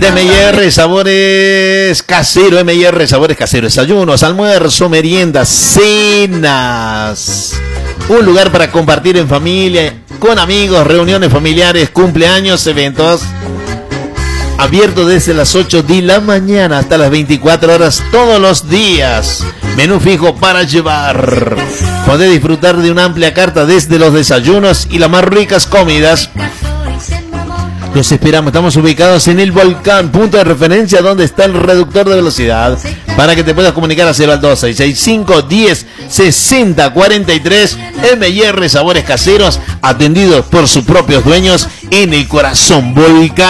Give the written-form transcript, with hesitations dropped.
M&R Sabores Casero, M&R Sabores Caseros, desayunos, almuerzo, meriendas, cenas. Un lugar para compartir en familia, con amigos, reuniones familiares, cumpleaños, eventos. Abierto desde las 8 de la mañana hasta las 24 horas todos los días. Menú fijo para llevar. Podés disfrutar de una amplia carta desde los desayunos y las más ricas comidas. Los esperamos, estamos ubicados en el Volcán, punto de referencia donde está el reductor de velocidad, para que te puedas comunicar a 02665 10 60 43. M&R Sabores Caseros, atendidos por sus propios dueños en el corazón Volcán.